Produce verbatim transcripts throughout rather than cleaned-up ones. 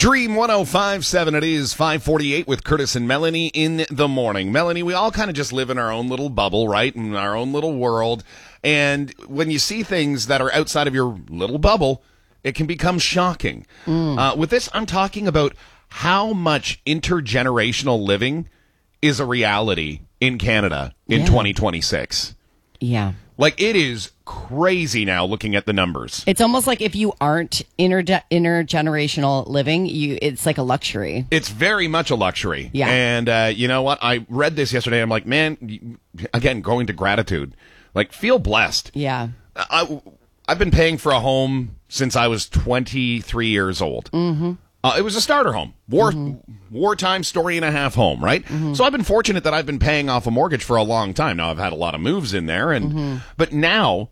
Dream one oh five point seven. It is five forty-eight with Curtis and Melanie in the morning. Melanie, we all kind of just live in our own little bubble, right? In our own little world. And when you see things that are outside of your little bubble, it can become shocking. Mm. Uh, with this, I'm talking about how much intergenerational living is a reality in Canada in yeah. twenty twenty-six. Yeah. Like, it is crazy now looking at the numbers. It's almost like if you aren't inter- intergenerational living, you it's like a luxury. It's very much a luxury. Yeah. And uh, you know what? I read this yesterday. I'm like, man, again, going to gratitude. Like, feel blessed. Yeah. I, I've been paying for a home since I was twenty-three years old. Mm-hmm. Uh, it was a starter home, war mm-hmm. wartime story and a half home, right? Mm-hmm. So I've been fortunate that I've been paying off a mortgage for a long time. Now I've had a lot of moves in there, and mm-hmm. but now,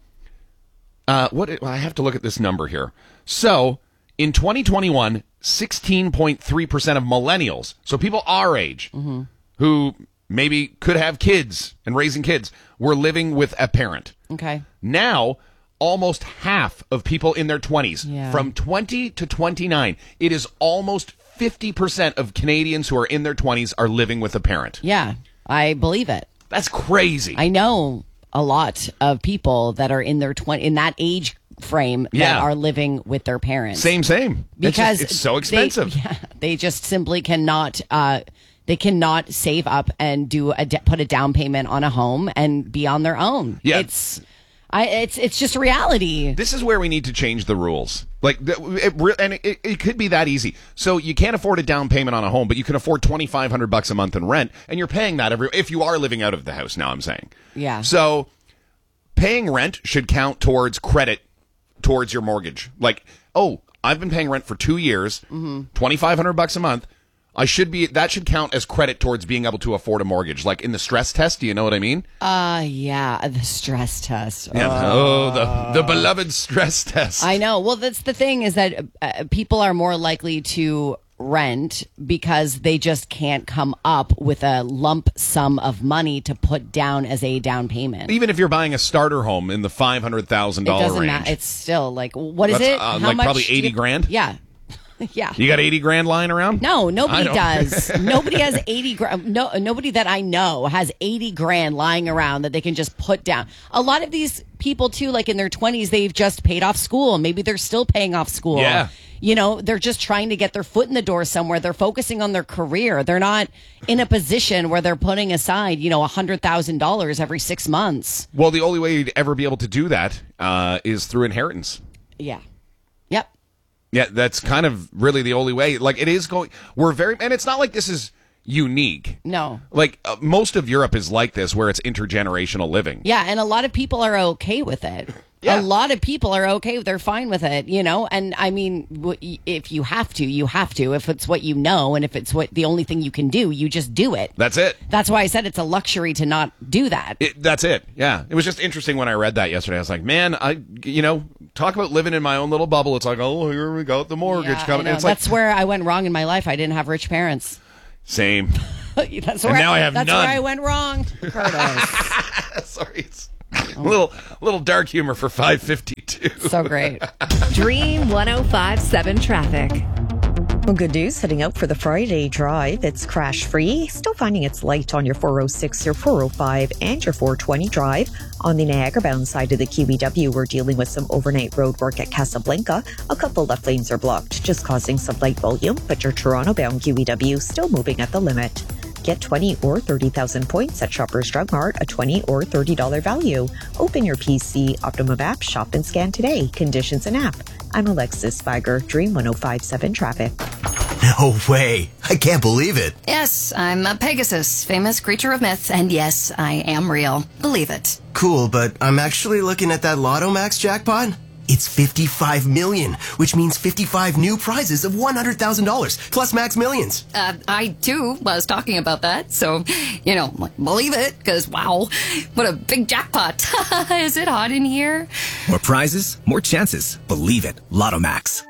uh, what well, I have to look at this number here. So in twenty twenty-one, sixteen point three percent of millennials, so people our age, mm-hmm. who maybe could have kids and raising kids, were living with a parent. Okay. Now, almost half of people in their twenties, yeah. from twenty to twenty-nine, it is almost fifty percent of Canadians who are in their twenties are living with a parent. Yeah, I believe it. That's crazy. I know a lot of people that are in their twenty in that age frame that yeah. are living with their parents. Same, same. Because it's, just, it's so expensive. They, yeah, they just simply cannot. Uh, They cannot save up and do a de- put a down payment on a home and be on their own. Yeah. It's I, it's it's just a reality. This is where we need to change the rules. Like, it, it, and it, it could be that easy. So you can't afford a down payment on a home, but you can afford twenty-five hundred bucks a month in rent, and you're paying that every if you are living out of the house. Now I'm saying, yeah. So paying rent should count towards credit towards your mortgage. Like, oh, I've been paying rent for two years, mm-hmm. twenty-five hundred bucks a month. I should be, that should count as credit towards being able to afford a mortgage. Like in the stress test, do you know what I mean? Uh, yeah, the stress test. Yeah. Oh, oh the, the beloved stress test. I know. Well, that's the thing is that uh, people are more likely to rent because they just can't come up with a lump sum of money to put down as a down payment. Even if you're buying a starter home in the five hundred thousand dollars range. It doesn't matter. It's still like, what is That's, it? Uh, How like much probably eighty you, grand? Yeah. Yeah. You got eighty grand lying around? No, nobody does. Nobody has eighty grand. No, nobody that I know has eighty grand lying around that they can just put down. A lot of these people too, like in their twenties, they've just paid off school. Maybe they're still paying off school. Yeah. You know, they're just trying to get their foot in the door somewhere. They're focusing on their career. They're not in a position where they're putting aside, you know, one hundred thousand dollars every six months. Well, the only way you'd ever be able to do that uh, is through inheritance. Yeah. Yep. Yeah, that's kind of really the only way. Like, it is going, we're very, and it's not like this is unique. No. Like, uh, most of Europe is like this, where it's intergenerational living. Yeah, and a lot of people are okay with it. Yeah. A lot of people are okay. They're fine with it, you know? And I mean, w- if you have to, you have to. If it's what you know and if it's what the only thing you can do, you just do it. That's it. That's why I said it's a luxury to not do that. It, that's it. Yeah. It was just interesting when I read that yesterday. I was like, man, I, you know, talk about living in my own little bubble. It's like, oh, here we go, the mortgage Yeah, coming. I know. It's like, that's where I went wrong in my life. I didn't have rich parents. Same. that's where and now I, I have that's none. where I went wrong. Curtis. Sorry. It's a little, little dark humor for five fifty-two. So great. Dream one oh five point seven traffic. Well, good news heading out for the Friday drive. It's crash free. Still finding it's light on your four oh six, your four oh five, and your four twenty drive. On the Niagara bound side of the Q E W, we're dealing with some overnight road work at Casablanca. A couple left lanes are blocked, just causing some light volume, but your Toronto bound Q E W still moving at the limit. Get twenty or thirty thousand points at Shoppers Drug Mart, a twenty or thirty dollars value. Open your P C Optimum app, shop and scan today. Conditions and app. I'm Alexis Spiger, Dream one oh five point seven traffic. No way. I can't believe it. Yes, I'm a Pegasus, famous creature of myth, and yes, I am real. Believe it. Cool, but I'm actually looking at that Lotto Max jackpot. It's fifty-five million, which means fifty-five new prizes of one hundred thousand dollars, plus Max Millions. Uh, I, too, was talking about that, so, you know, believe it, because, wow, what a big jackpot. Is it hot in here? More prizes, more chances. Believe it. Lotto Max.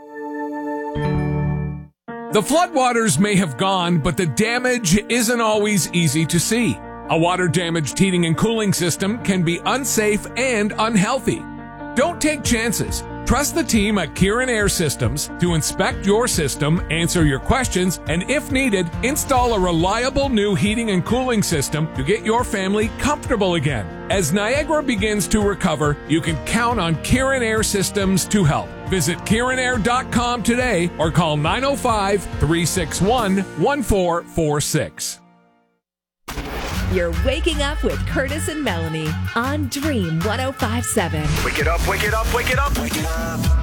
The floodwaters may have gone, but the damage isn't always easy to see. A water-damaged heating and cooling system can be unsafe and unhealthy. Don't take chances. Trust the team at Kieran Air Systems to inspect your system, answer your questions, and if needed, install a reliable new heating and cooling system to get your family comfortable again. As Niagara begins to recover, you can count on Kieran Air Systems to help. Visit Kieran Air dot com today or call nine oh five, three six one, one four four six. You're waking up with Curtis and Melanie on Dream one oh five point seven. Wake it up, wake it up, wake it up, wake it up.